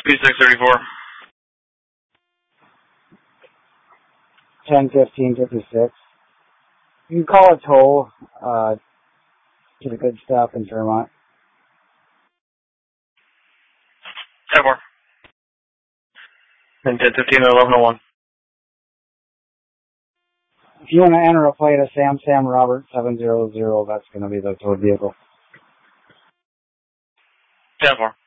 P634. 10-15-56. You can call a tow to the Good Stuff in Fairmont. 10-4. And 10-15-1101. If you want to enter a plate of Sam Robert 700, that's going to be the towed vehicle. 10-4.